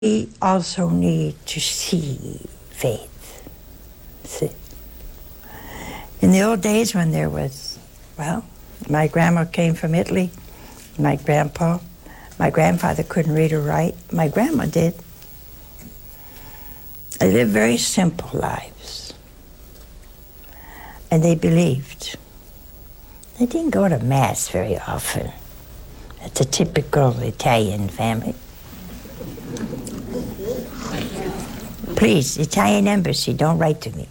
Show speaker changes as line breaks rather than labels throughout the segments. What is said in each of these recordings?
We also need to see faith. See. In the old days when there was, my grandma came from Italy, my grandfather couldn't read or write, my grandma did. They lived very simple lives. And they believed. They didn't go to Mass very often. That's a typical Italian family. Please, Italian Embassy, don't write to me.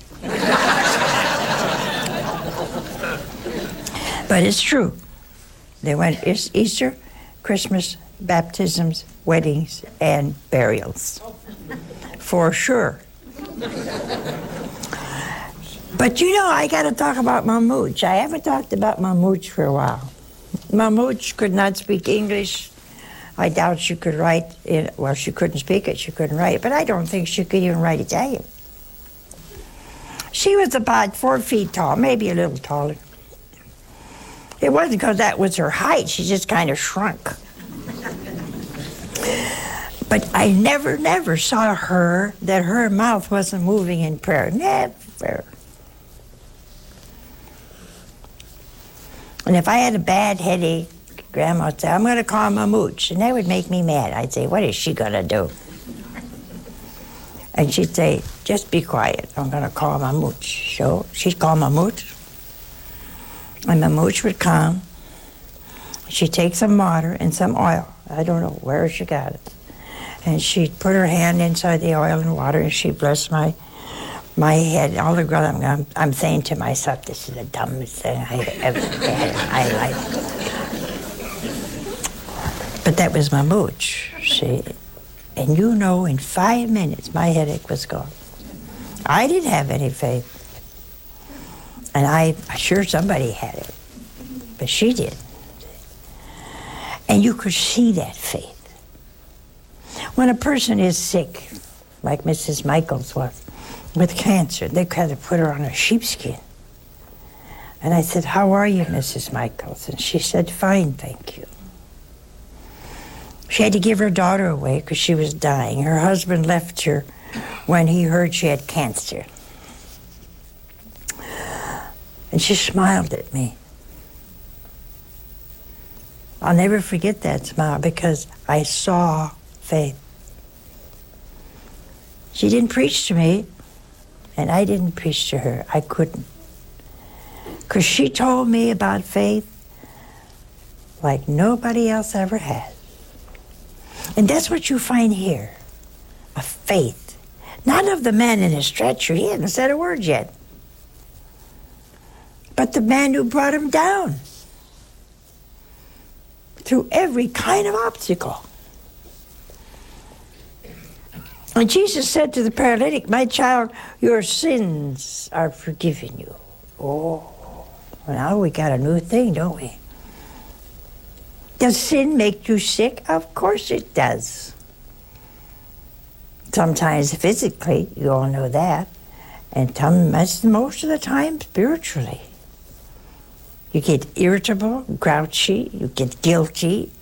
But it's true. They went Easter, Christmas, baptisms, weddings, and burials. For sure. But you know, I got to talk about Mamooch. I haven't talked about Mamooch for a while. Mamooch could not speak English. I doubt she could write, she couldn't speak it, she couldn't write it, but I don't think she could even write Italian. She was about 4 feet tall, maybe a little taller. It wasn't because that was her height, she just kind of shrunk. But I never saw that her mouth wasn't moving in prayer, never. And if I had a bad headache, Grandma would say, I'm going to call Mamooch. And that would make me mad. I'd say, what is she going to do? And she'd say, just be quiet. I'm going to call Mamooch. So she'd call Mamooch. And Mamooch would come. She'd take some water and some oil. I don't know where she got it. And she'd put her hand inside the oil and water, and she'd bless my head. All the girls, I'm saying to myself, this is the dumbest thing I ever had in my life. But that was Mamooch, see? And you know, in 5 minutes, my headache was gone. I didn't have any faith. And I'm sure somebody had it, but she did. And you could see that faith. When a person is sick, like Mrs. Michaels was, with cancer, they had to put her on a sheepskin. And I said, how are you, Mrs. Michaels? And she said, fine, thank you. She had to give her daughter away because she was dying. Her husband left her when he heard she had cancer. And she smiled at me. I'll never forget that smile because I saw faith. She didn't preach to me, and I didn't preach to her. I couldn't. Because she told me about faith like nobody else ever has. And that's what you find here, a faith. Not of the man in a stretcher, he hadn't said a word yet. But the man who brought him down through every kind of obstacle. And Jesus said to the paralytic, my child, your sins are forgiven you. Oh, now we got a new thing, don't we? Does sin make you sick? Of course it does. Sometimes physically, you all know that. And most of the time, spiritually. You get irritable, grouchy, you get guilty.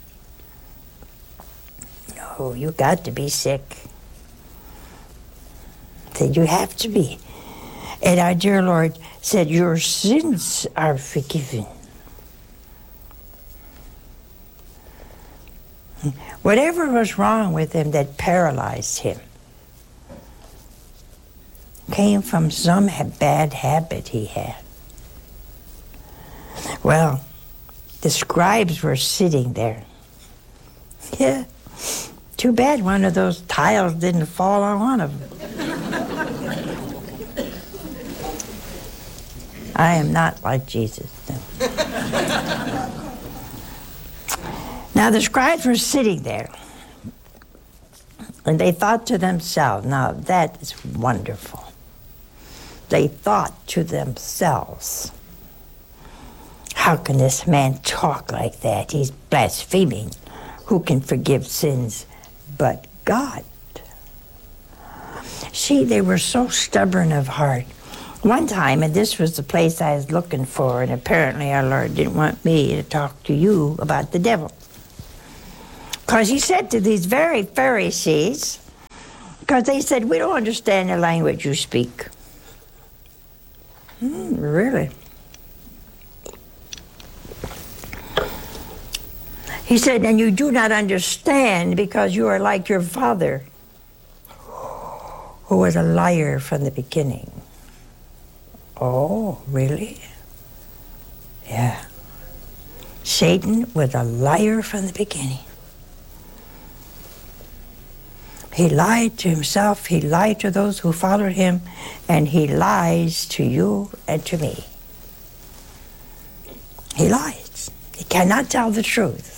No, you got to be sick. Said you have to be. And our dear Lord said, your sins are forgiven. Whatever was wrong with him that paralyzed him came from some bad habit he had. Well, the scribes were sitting there. Yeah, too bad one of those tiles didn't fall on one of them. I am not like Jesus. No. Now the scribes were sitting there, and they thought to themselves, now that is wonderful. They thought to themselves, how can this man talk like that? He's blaspheming. Who can forgive sins but God? See, they were so stubborn of heart. One time, and this was the place I was looking for, and apparently our Lord didn't want me to talk to you about the devil. Because he said to these very Pharisees, Because they said, we don't understand the language you speak. Really? He said, and you do not understand because you are like your father, who was a liar from the beginning. Oh, really? Yeah. Satan was a liar from the beginning. He lied to himself, he lied to those who followed him, and he lies to you and to me. He lies. He cannot tell the truth.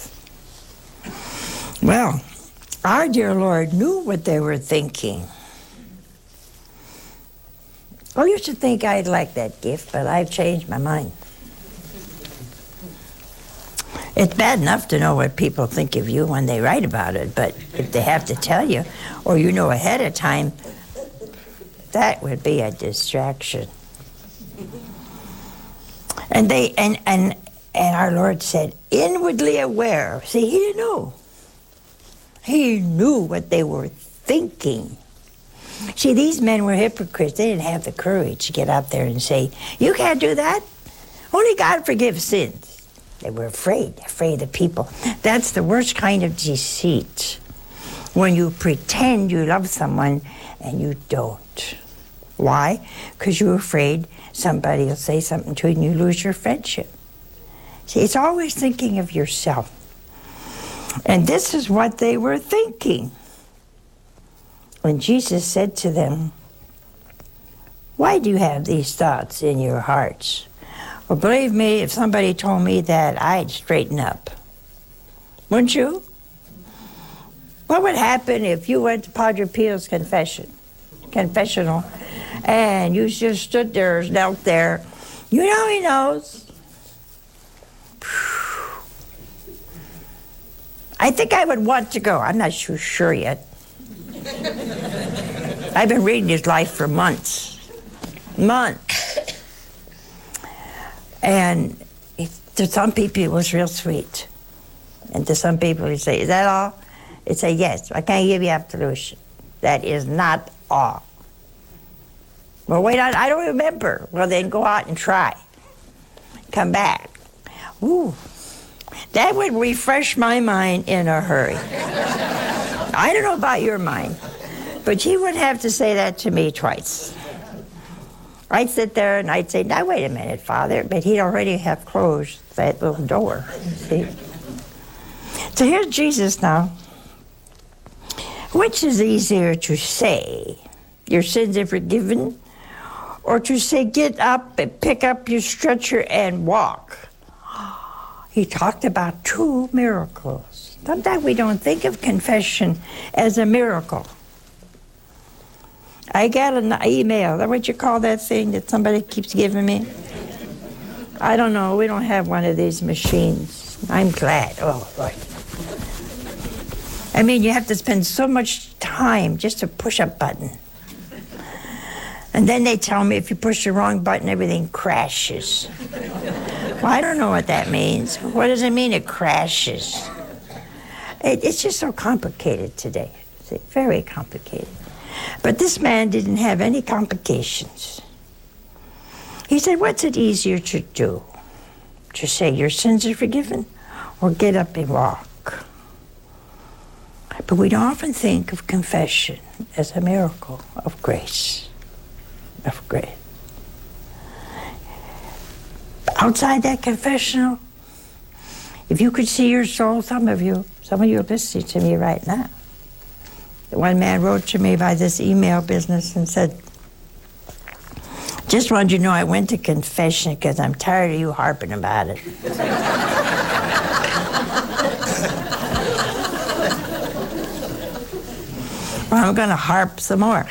Well, our dear Lord knew what they were thinking. I used to think I'd like that gift, but I've changed my mind. It's bad enough to know what people think of you when they write about it, but if they have to tell you, or you know ahead of time, that would be a distraction. And our Lord said, inwardly aware. See, he didn't know. He knew what they were thinking. See, these men were hypocrites. They didn't have the courage to get out there and say, you can't do that. Only God forgives sins. They were afraid of the people. That's the worst kind of deceit. When you pretend you love someone and you don't. Why? Because you're afraid somebody will say something to you and you lose your friendship. See, it's always thinking of yourself. And this is what they were thinking. When Jesus said to them, why do you have these thoughts in your hearts? Well, believe me, if somebody told me that, I'd straighten up. Wouldn't you? What would happen if you went to Padre Pio's confessional, and you just stood there, knelt there? You know he knows. I think I would want to go. I'm not sure yet. I've been reading his life for months. And to some people, it was real sweet. And to some people, he'd say, is that all? He'd say, yes, I can't give you absolution. That is not all. Well, wait, I don't remember. Well, then go out and try. Come back. Ooh, that would refresh my mind in a hurry. I don't know about your mind, but he would have to say that to me twice. I'd sit there and I'd say, now wait a minute, Father, but he'd already have closed that little door, see? So here's Jesus now. Which is easier to say, your sins are forgiven, or to say, get up and pick up your stretcher and walk? He talked about two miracles. Sometimes we don't think of confession as a miracle. I got an email. Is that what you call that thing that somebody keeps giving me? I don't know. We don't have one of these machines. I'm glad. Oh, Lord. I mean, you have to spend so much time just to push a button. And then they tell me if you push the wrong button, everything crashes. Well, I don't know what that means. What does it mean it crashes? It's just so complicated today. See, very complicated. But this man didn't have any complications. He said, what's it easier to do? To say your sins are forgiven or get up and walk? But we often think of confession as a miracle of grace. Of grace. Outside that confessional, if you could see your soul, some of you are listening to me right now. One man wrote to me by this email business and said, just wanted you to know I went to confession because I'm tired of you harping about it. Well, I'm going to harp some more.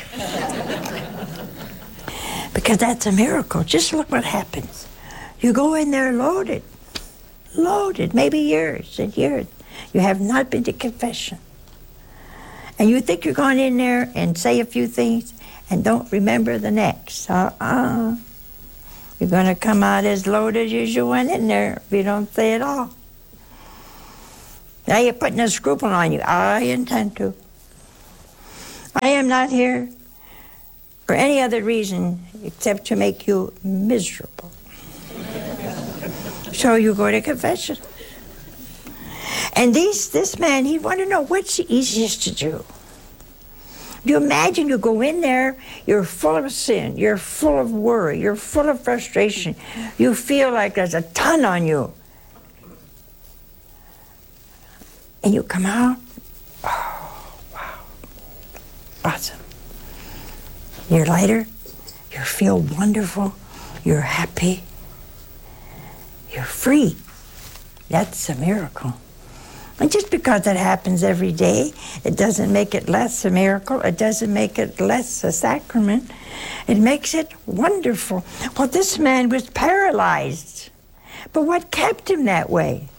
Because that's a miracle. Just look what happens. You go in there loaded, maybe years and years. You have not been to confession. And you think you're going in there and say a few things and don't remember the next. You're going to come out as loaded as you went in there if you don't say it all. Now you're putting a scruple on you. I intend to. I am not here for any other reason except to make you miserable. So you go to confession. And this man, he'd want to know what's the easiest to do. You imagine you go in there, you're full of sin, you're full of worry, you're full of frustration. You feel like there's a ton on you. And you come out, oh, wow, awesome. You're lighter, you feel wonderful, you're happy, you're free. That's a miracle. And just because that happens every day, it doesn't make it less a miracle. It doesn't make it less a sacrament. It makes it wonderful. Well, this man was paralyzed. But what kept him that way?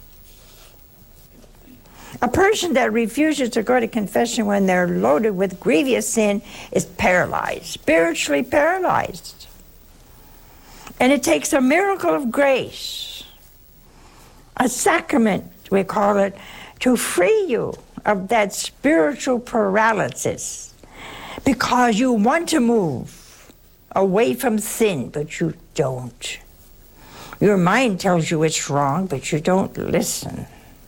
A person that refuses to go to confession when they're loaded with grievous sin is paralyzed, spiritually paralyzed. And it takes a miracle of grace, a sacrament, we call it, to free you of that spiritual paralysis because you want to move away from sin, but you don't. Your mind tells you it's wrong, but you don't listen.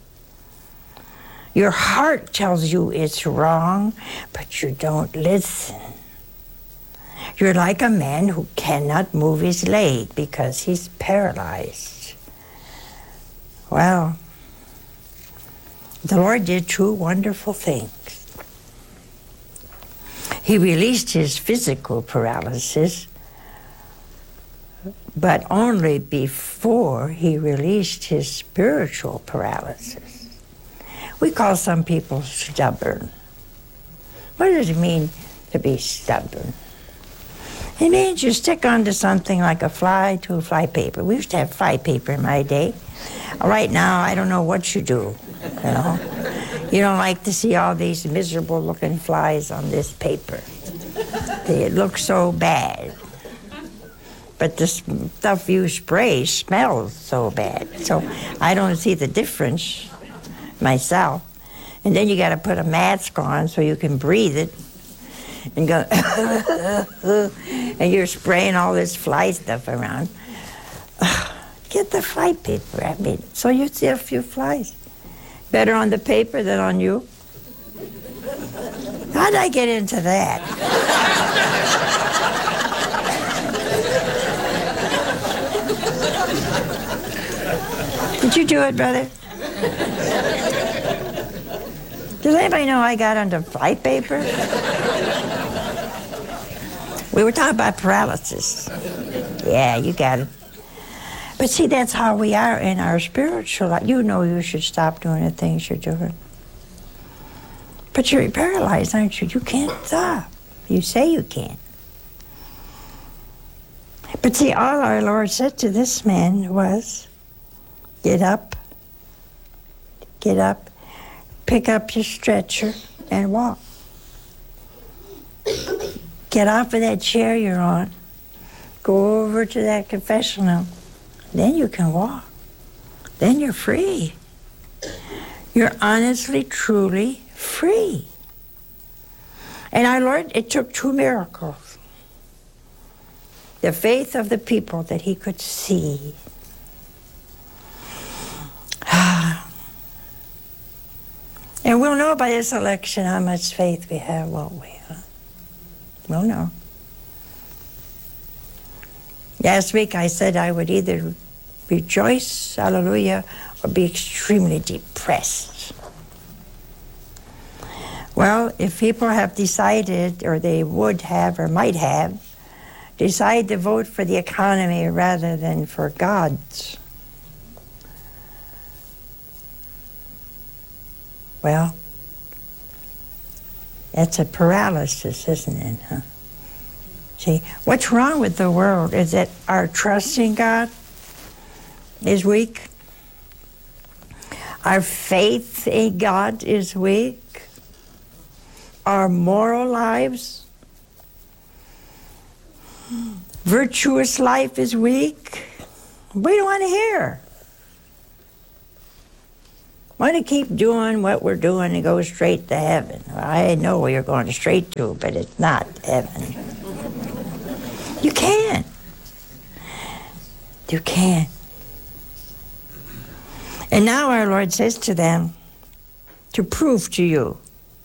Your heart tells you it's wrong, but you don't listen. You're like a man who cannot move his leg because he's paralyzed. Well, the Lord did two wonderful things. He released his physical paralysis, but only before he released his spiritual paralysis. We call some people stubborn. What does it mean to be stubborn? It means you stick onto something like a fly to a fly paper. We used to have fly paper in my day. Right now, I don't know what you do, you know. You don't like to see all these miserable-looking flies on this paper. It looks so bad. But the stuff you spray smells so bad. So I don't see the difference myself. And then you got to put a mask on so you can breathe it. And go, and you're spraying all this fly stuff around. Get the fly paper, I mean, so you see a few flies. Better on the paper than on you. How'd I get into that? Did you do it, brother? Does anybody know I got onto fly paper? We were talking about paralysis. Yeah, you got it. But see, that's how we are in our spiritual life. You know you should stop doing the things you're doing. But you're paralyzed, aren't you? You can't stop. You say you can't. But see, all our Lord said to this man was, get up, pick up your stretcher, and walk. Get off of that chair you're on. Go over to that confessional. Then you can walk. Then you're free. You're honestly, truly free. And our Lord, it took two miracles. The faith of the people that he could see. And we'll know by this election how much faith we have, won't we? Huh? We'll know. Last week I said I would either rejoice, hallelujah, or be extremely depressed. Well, if people have decided, or they would have, or might have, decided to vote for the economy rather than for God's, well, that's a paralysis, isn't it, huh? See, what's wrong with the world is that our trust in God is weak. Our faith in God is weak. Our moral lives, virtuous life is weak. We don't want to hear. Want to keep doing what we're doing and go straight to heaven. Well, I know where you're going straight to, but it's not heaven. You can. You can. And now our Lord says to them, to prove to you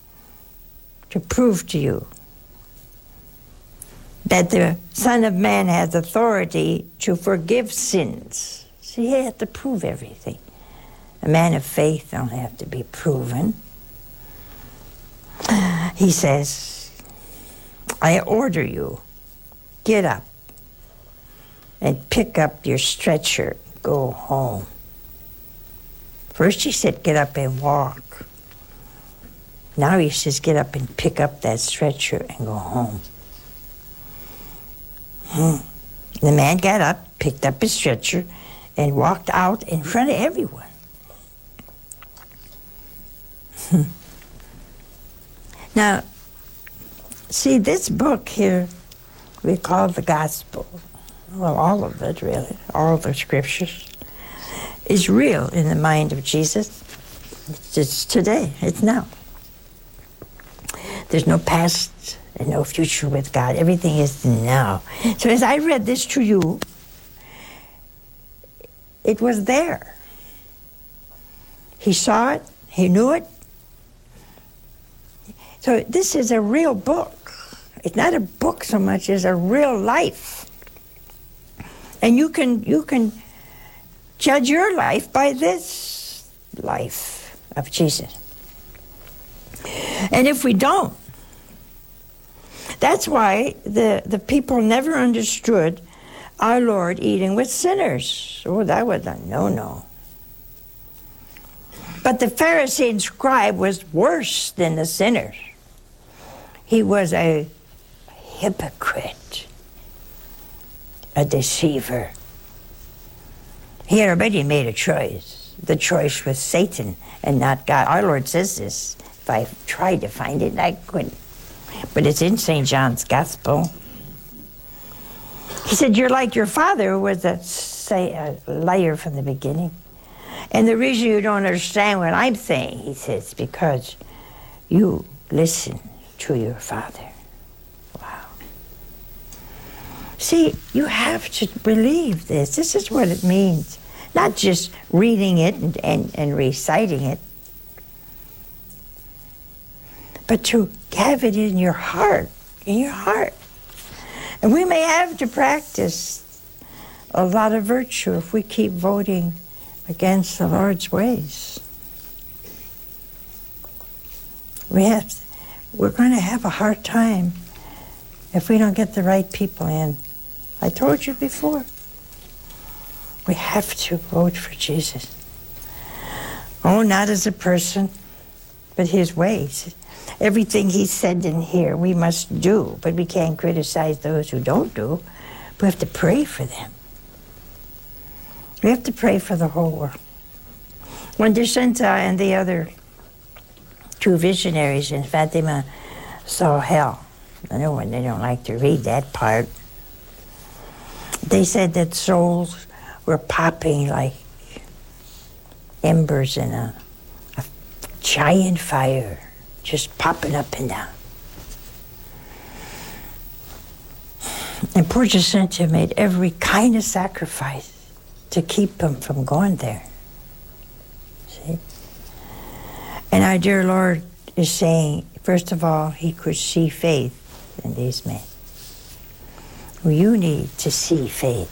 that the Son of Man has authority to forgive sins. See, he had to prove everything. A man of faith don't have to be proven. He says, I order you, get up and pick up your stretcher, go home. First he said, get up and walk. Now he says, get up and pick up that stretcher and go home. The man got up, picked up his stretcher, and walked out in front of everyone. Now, see, this book here, we call the gospel. Well, all of it, really, all the scriptures, is real in the mind of Jesus. It's today, it's now. There's no past and no future with God. Everything is now. So as I read this to you, it was there. He saw it, he knew it. So this is a real book. It's not a book so much as a real life. And you can judge your life by this life of Jesus. And if we don't, that's why the people never understood our Lord eating with sinners. Oh, that was a no-no. But the Pharisee and scribe was worse than the sinners. He was a hypocrite, a deceiver. He had already made a choice. The choice was Satan and not God. Our Lord says this. If I tried to find it, I couldn't. But it's in St. John's Gospel. He said, you're like your father, who was a liar from the beginning. And the reason you don't understand what I'm saying, he says, because you listen to your father. Wow. See, you have to believe this. This is what it means. Not just reading it and reciting it, but to have it in your heart, And we may have to practice a lot of virtue if we keep voting against the Lord's ways. We're going to have a hard time if we don't get the right people in. I told you before. We have to vote for Jesus. Oh, not as a person, but his ways. Everything he said in here we must do, but we can't criticize those who don't do. We have to pray for them. We have to pray for the whole world. When Jacinta and the other two visionaries in Fatima saw hell, I know when they don't like to read that part, they said that souls were popping like embers in a giant fire, just popping up and down. And poor Jacinta made every kind of sacrifice to keep them from going there. See? And our dear Lord is saying, first of all, he could see faith in these men. Well, you need to see faith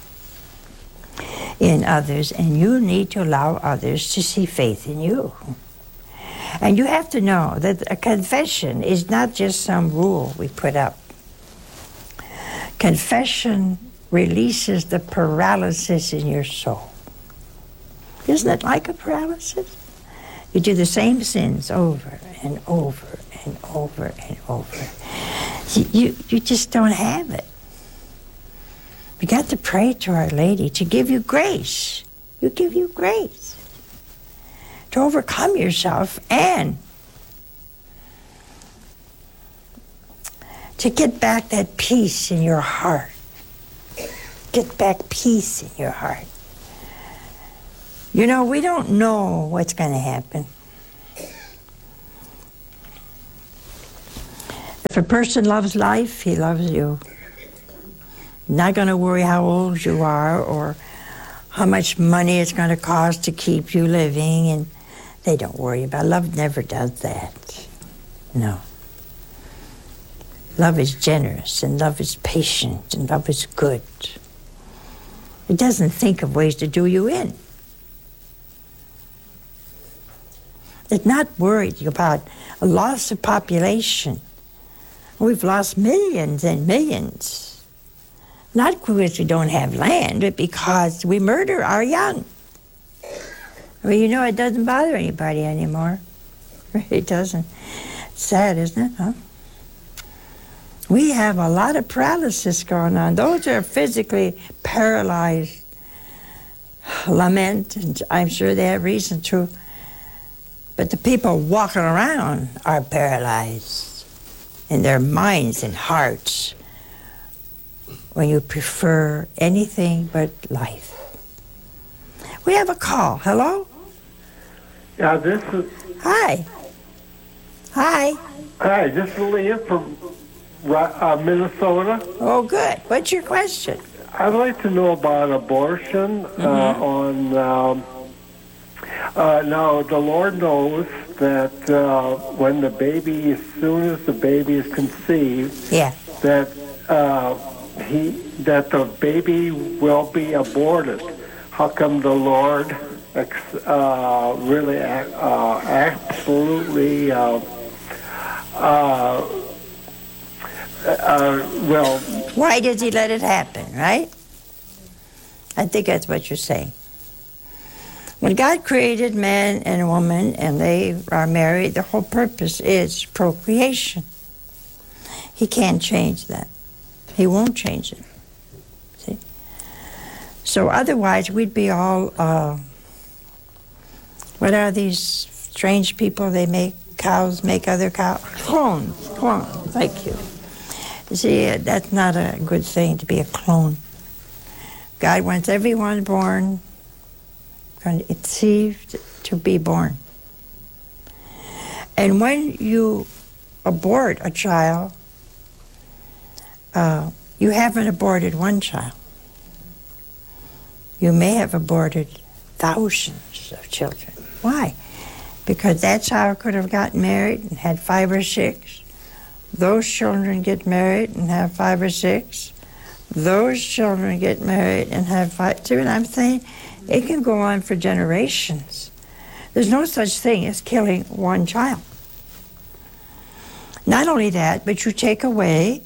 in others, and you need to allow others to see faith in you. And you have to know that a confession is not just some rule we put up. Confession releases the paralysis in your soul. Isn't it like a paralysis? You do the same sins over and over and over and over. You just don't have it. We got to pray to Our Lady to give you grace. You give you grace to overcome yourself and to get back that peace in your heart. Get back peace in your heart. You know, we don't know what's going to happen. If a person loves life, he loves you. Not going to worry how old you are or how much money it's going to cost to keep you living, and they don't worry about it. Love never does that. No. Love is generous, and love is patient, and love is good. It doesn't think of ways to do you in. It's not worried about a loss of population. We've lost millions and millions. Not because we don't have land, but because we murder our young. Well, you know, it doesn't bother anybody anymore. It doesn't. It's sad, isn't it, huh? We have a lot of paralysis going on. Those who are physically paralyzed lament, and I'm sure they have reason to. But the people walking around are paralyzed in their minds and hearts when you prefer anything but life. We have a call. Hello?
Yeah, this is...
Hi. Hi.
Hi, this is Liam from Minnesota.
Oh, good. What's your question?
I'd like to know about abortion. Now, the Lord knows that when the baby, as soon as the baby is conceived,
Yeah.
that the baby will be aborted. How come the Lord really absolutely well?
Why does he let it happen, right? I think that's what you're saying. When God created man and woman and they are married, the whole purpose is procreation. He can't change that. He won't change it. See? So otherwise we'd be all, what are these strange people? They make cows make other cows? Clones, thank you. See, that's not a good thing to be a clone. God wants everyone born, conceived to be born. And when you abort a child, you haven't aborted one child. You may have aborted thousands of children. Why? Because that child could have gotten married and had 5 or 6. Those children get married and have 5 or 6. Those children get married and have 5. See what I'm saying? It can go on for generations. There's no such thing as killing one child. Not only that, but you take away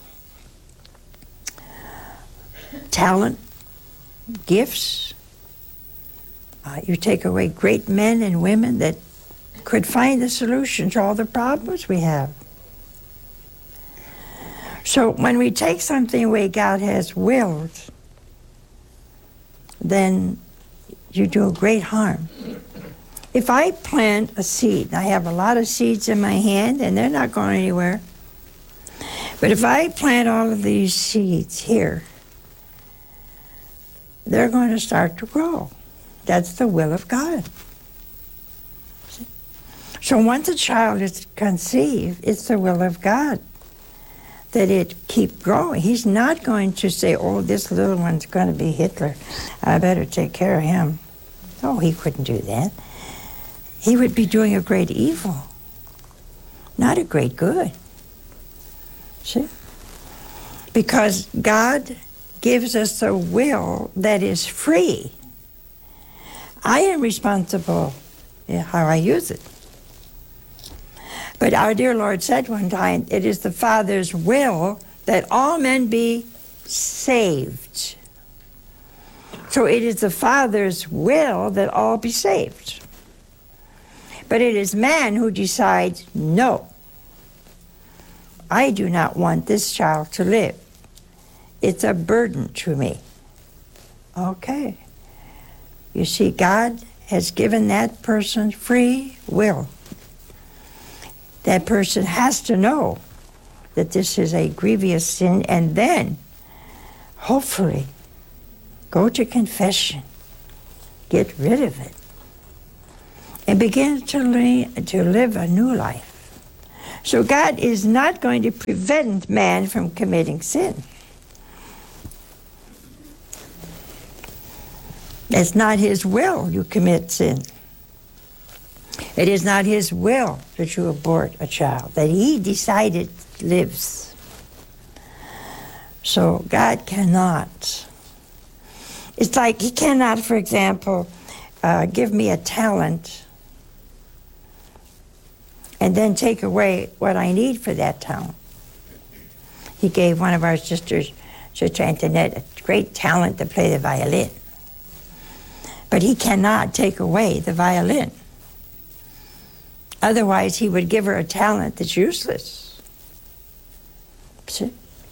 talent, gifts. You take away great men and women that could find the solution to all the problems we have. So when we take something away God has willed, then you do great harm. If I plant a seed, I have a lot of seeds in my hand and they're not going anywhere. But if I plant all of these seeds here, they're going to start to grow. That's the will of God. So once a child is conceived, it's the will of God that it keep growing. He's not going to say, oh, this little one's going to be Hitler. I better take care of him. No, he couldn't do that. He would be doing a great evil, not a great good. See? Because God gives us a will that is free. I am responsible how I use it. But our dear Lord said one time, it is the Father's will that all men be saved. So it is the Father's will that all be saved. But it is man who decides, no, I do not want this child to live. It's a burden to me. Okay. You see, God has given that person free will. That person has to know that this is a grievous sin and then, hopefully, go to confession. Get rid of it. And begin to live a new life. So God is not going to prevent man from committing sin. It's not his will you commit sin. It is not his will that you abort a child, that he decided lives. So God cannot. It's like he cannot, for example, give me a talent and then take away what I need for that talent. He gave one of our sisters, Sister Antoinette, a great talent to play the violin. But he cannot take away the violin. Otherwise, he would give her a talent that's useless. See?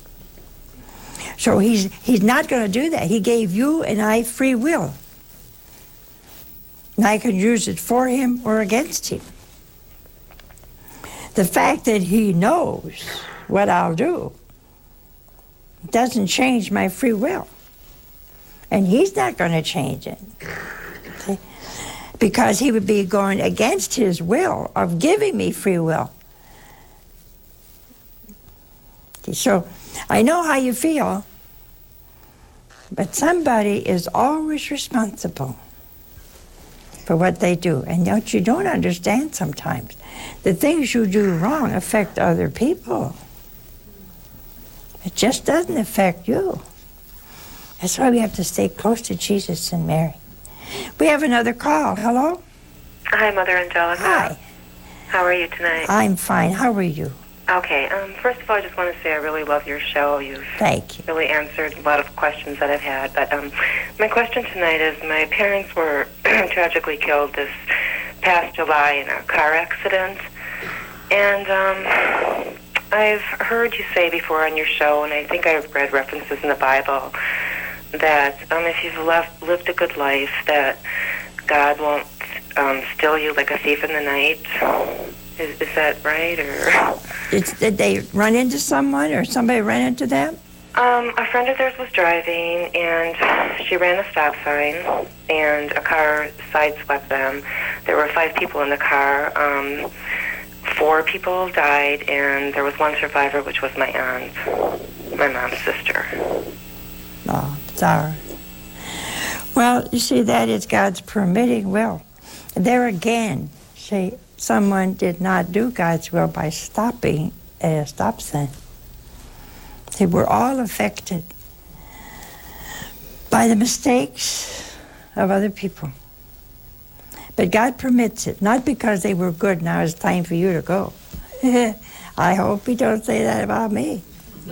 So he's not going to do that. He gave you and I free will. And I can use it for him or against him. The fact that he knows what I'll do doesn't change my free will. And he's not going to change it. Okay? Because he would be going against his will of giving me free will. Okay, so I know how you feel, but somebody is always responsible for what they do. And what you don't understand sometimes, the things you do wrong affect other people. It just doesn't affect you. That's why we have to stay close to Jesus and Mary. We have another call. Hello?
Hi, Mother Angelica.
Hi.
How are you tonight?
I'm fine. How are you?
Okay. First of all, I just want to say I really love your show. You've
Thank you.
really answered a lot of questions that I've had. But my question tonight is, my parents were tragically killed this past July in a car accident. And I've heard you say before on your show, and I think I've read references in the Bible, that if you've lived a good life, that God won't steal you like a thief in the night. Is that right? Or
Did they run into someone or somebody ran into them?
A friend of theirs was driving, and she ran a stop sign, and a car sideswept them. There were 5 people in the car. 4 people died, and there was one survivor, which was my aunt, my mom's sister.
Oh, sorry. Well, you see, that is God's permitting will. There again, see, someone did not do God's will by stopping at a stop sign. They were all affected by the mistakes of other people. But God permits it, not because they were good, now it's time for you to go. I hope He don't say that about me.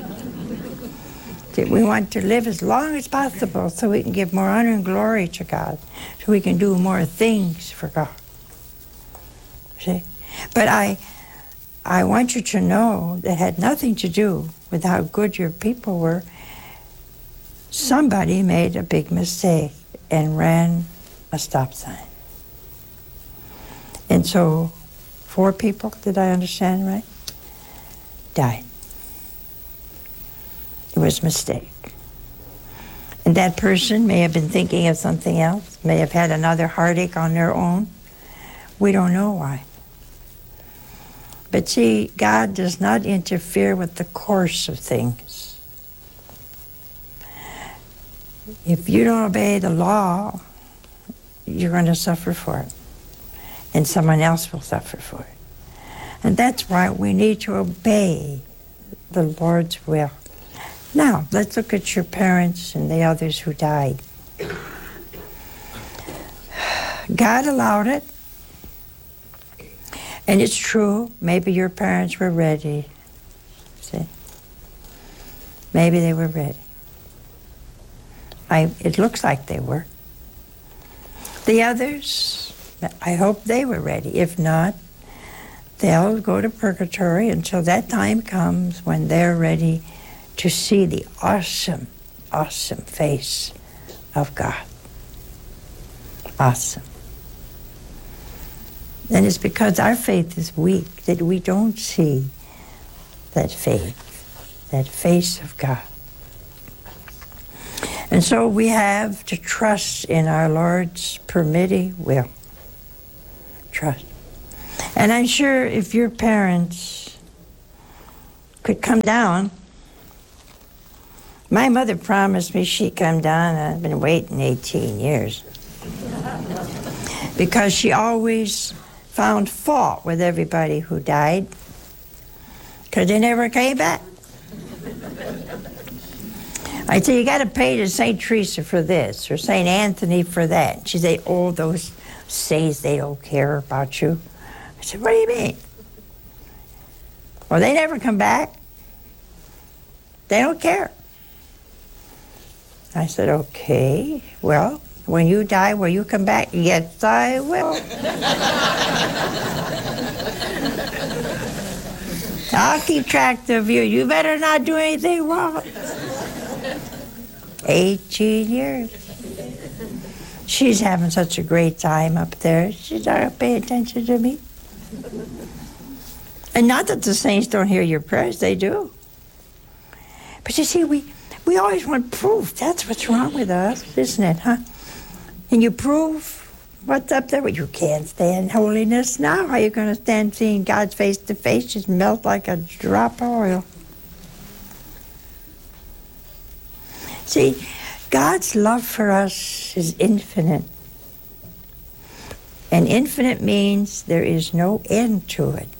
We want to live as long as possible so we can give more honor and glory to God, so we can do more things for God. See? But I want you to know that had nothing to do with how good your people were. Somebody made a big mistake and ran a stop sign. And so 4 people, did I understand right, died. It was a mistake. And that person may have been thinking of something else, may have had another heartache on their own. We don't know why. But see, God does not interfere with the course of things. If you don't obey the law, you're going to suffer for it. And someone else will suffer for it. And that's why we need to obey the Lord's will. Now, let's look at your parents and the others who died. God allowed it. And it's true, maybe your parents were ready. See? Maybe they were ready. It looks like they were. The others, I hope they were ready. If not, they'll go to purgatory until that time comes when they're ready to see the awesome, awesome face of God. Awesome. And it's because our faith is weak that we don't see that faith, that face of God. And so we have to trust in our Lord's permitting will. Trust. And I'm sure if your parents could come down, my mother promised me she'd come down, and I've been waiting 18 years. Because she always found fault with everybody who died, because they never came back. I said, you got to pay to St. Teresa for this, or St. Anthony for that. She said, oh, those saints, they don't care about you. I said, what do you mean? Well, they never come back. They don't care. I said, okay, well, when you die, will you come back? Yes, I will. I'll keep track of you. You better not do anything wrong. 18 years. She's having such a great time up there. She's not going to pay attention to me. And not that the saints don't hear your prayers, they do. But you see, we always want proof. That's what's wrong with us, isn't it, huh? And you prove what's up there. Well, you can't stand holiness now. How are you going to stand seeing God's face to face just melt like a drop of oil? See, God's love for us is infinite. And infinite means there is no end to it.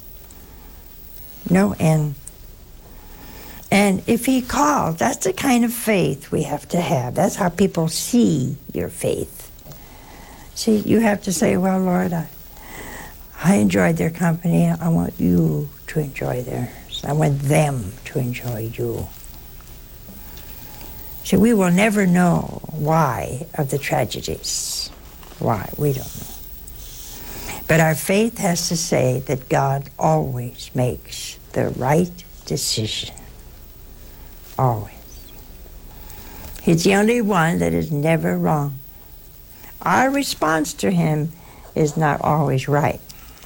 No end. And if he calls, that's the kind of faith we have to have. That's how people see your faith. See, you have to say, well, Lord, I enjoyed their company. I want you to enjoy theirs. I want them to enjoy you. See, we will never know why of the tragedies. Why? We don't know. But our faith has to say that God always makes the right decision. Always. He's the only one that is never wrong. Our response to him is not always right.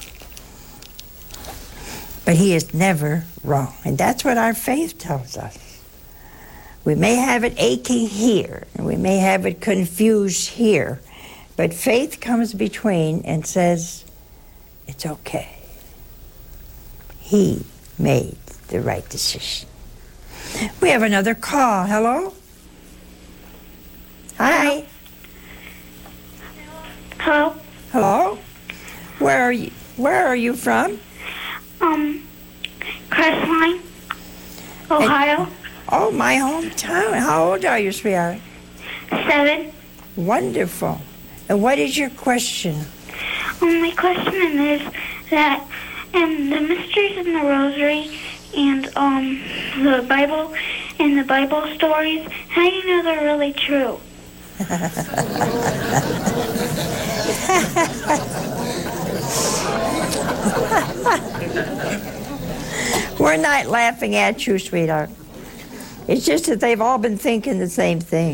But he is never wrong. And that's what our faith tells us. We may have it aching here, and we may have it confused here, but faith comes between and says, it's okay. He made the right decision. We have another call. Hello? Hi.
Hello?
Hello? Where are you from?
Crestline, Ohio.
Oh, my hometown. How old are you, sweetheart?
7.
Wonderful. And what is your question?
My question is that the mysteries in the Rosary and the Bible and the Bible stories, how do you know they're really true?
We're not laughing at you, sweetheart. It's just that they've all been thinking the same thing.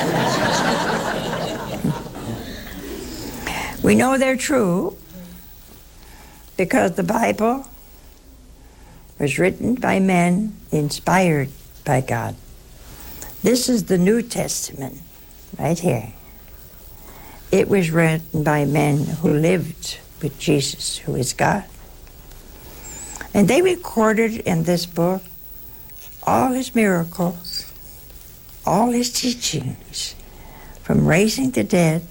We know they're true because the Bible was written by men inspired by God. This is the New Testament right here. It was written by men who lived with Jesus, who is God. And they recorded in this book all his miracles, all his teachings, from raising the dead,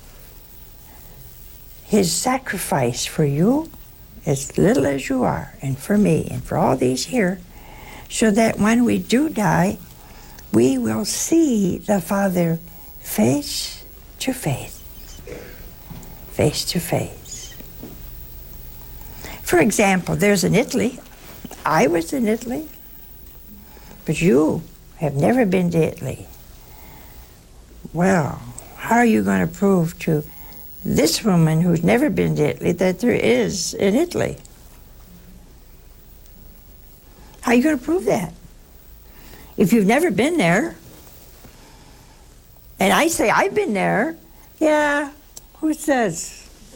his sacrifice for you, as little as you are, and for me, and for all these here, so that when we do die, we will see the Father face to face, face to face. For example, there's in Italy. I was in Italy, but you have never been to Italy. Well, how are you going to prove to this woman who's never been to Italy that there is in Italy? How are you going to prove that? If you've never been there, and I say, I've been there, yeah, who says?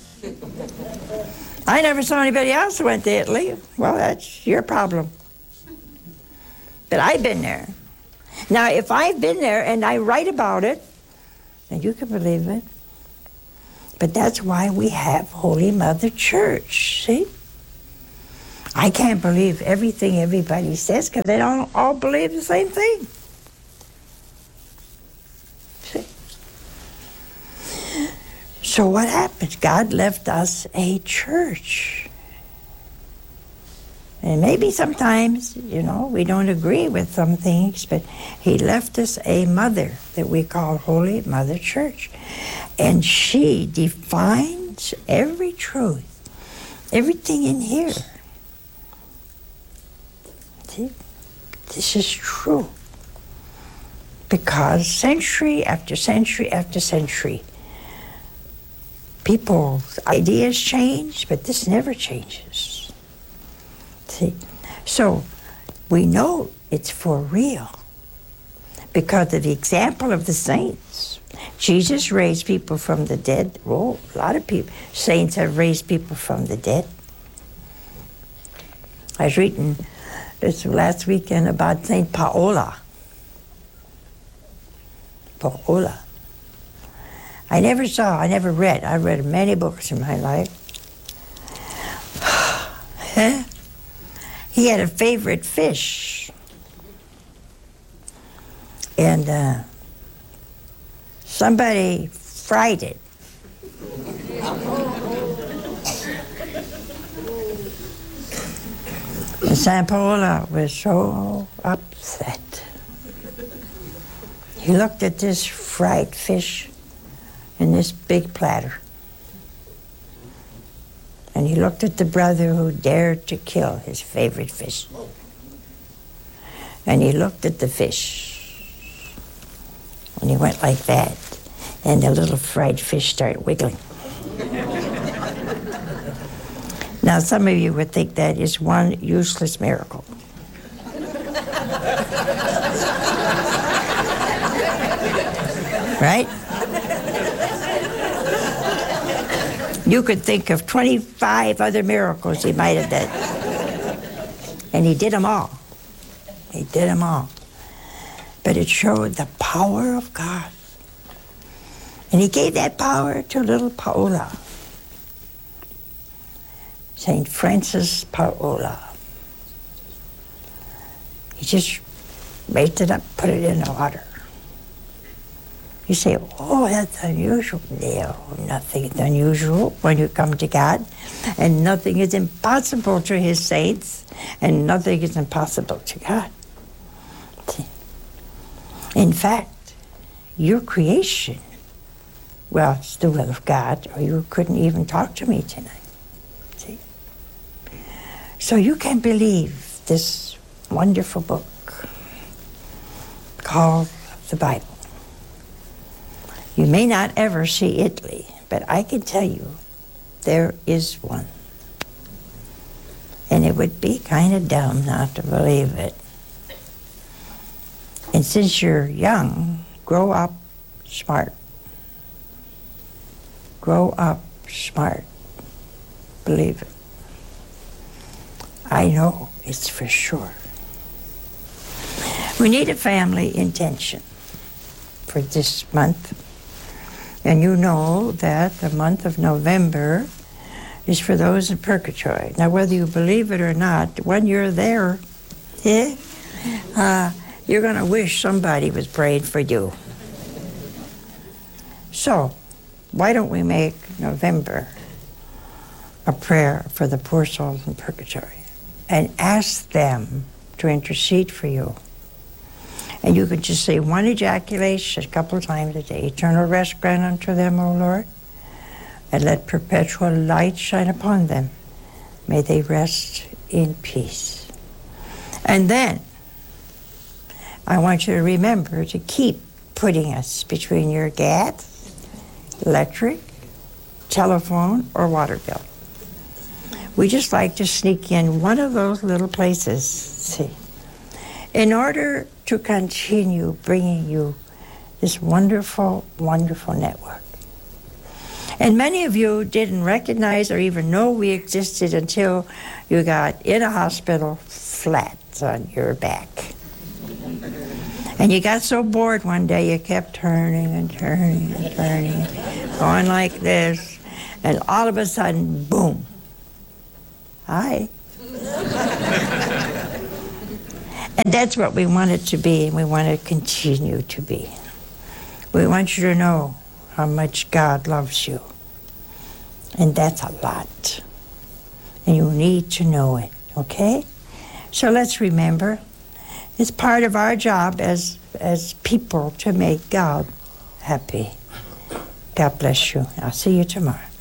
I never saw anybody else who went to Italy. Well, that's your problem. But I've been there. Now, if I've been there and I write about it, then you can believe it. But that's why we have Holy Mother Church, see? I can't believe everything everybody says because they don't all believe the same thing. See? So what happened? God left us a church. And maybe sometimes, we don't agree with some things, but he left us a mother that we call Holy Mother Church. And she defines every truth, everything in here. See, this is true. Because century after century after century, people's ideas change, but this never changes. See? So we know it's for real because of the example of the saints. Jesus raised people from the dead. Oh, a lot of people, saints have raised people from the dead. I was reading this last weekend about St. Paola. Paola. I never read. I read many books in my life. He had a favorite fish. And somebody fried it. And St. Paola was so upset. He looked at this fried fish in this big platter. And he looked at the brother who dared to kill his favorite fish. And he looked at the fish. And he went like that. And the little fried fish started wiggling. Now, some of you would think that is one useless miracle. Right? You could think of 25 other miracles he might have done. And he did them all. He did them all. But it showed the power of God. And he gave that power to little Paola. St. Francis Paola. He just raised it up, put it in the water. You say, oh, that's unusual. No, nothing is unusual when you come to God. And nothing is impossible to his saints. And nothing is impossible to God. See? In fact, your creation, well, it's the will of God, or you couldn't even talk to me tonight. See? So you can believe this wonderful book called the Bible. You may not ever see Italy, but I can tell you there is one. And it would be kind of dumb not to believe it. And since you're young, grow up smart. Grow up smart. Believe it. I know it's for sure. We need a family intention for this month. And you know that the month of November is for those in purgatory. Now, whether you believe it or not, when you're there, you're going to wish somebody was praying for you. So, why don't we make November a prayer for the poor souls in purgatory and ask them to intercede for you? And you could just say one ejaculation a couple of times a day. Eternal rest grant unto them, O Lord, and let perpetual light shine upon them. May they rest in peace. And then, I want you to remember to keep putting us between your gas, electric, telephone, or water bill. We just like to sneak in one of those little places, see, in order to continue bringing you this wonderful, wonderful network. And many of you didn't recognize or even know we existed until you got in a hospital flat on your back. And you got so bored one day you kept turning and turning and turning, going like this, and all of a sudden, boom. Hi. And that's what we want it to be, and we want to continue to be. We want you to know how much God loves you. And that's a lot. And you need to know it, okay? So let's remember, it's part of our job as people to make God happy. God bless you. I'll see you tomorrow.